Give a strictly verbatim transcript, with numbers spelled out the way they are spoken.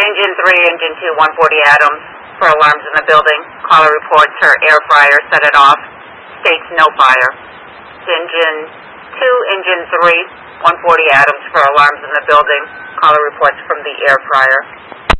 engine three, engine two, one forty Adams for alarms in the building. Caller reports her air fryer set it off. States no fire. To engine two, engine three, one forty Adams for alarms in the building. Caller reports from the air fryer.